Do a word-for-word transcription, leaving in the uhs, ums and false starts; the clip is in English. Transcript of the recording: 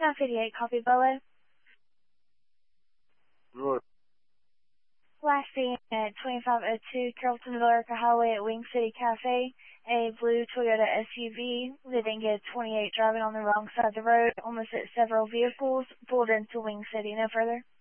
Staff eighty-eight, copy Bella. Good. Last seen at twenty-five oh two Carrollton Valerica Highway at Wing City Cafe. A blue Toyota S U V, leading at twenty-eight, driving on the wrong side of the road, almost hit several vehicles, pulled into Wing City. No further.